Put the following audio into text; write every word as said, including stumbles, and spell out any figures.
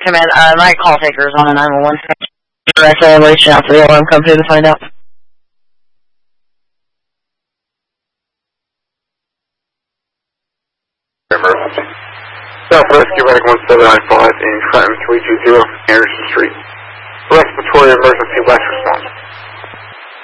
Command, uh, my call taker is on a nine one one. I'm reaching out to the alarm company to find out. Emergency. South Rescue Medic one seven nine five in Trenton three two zero, Anderson Street. Respiratory emergency.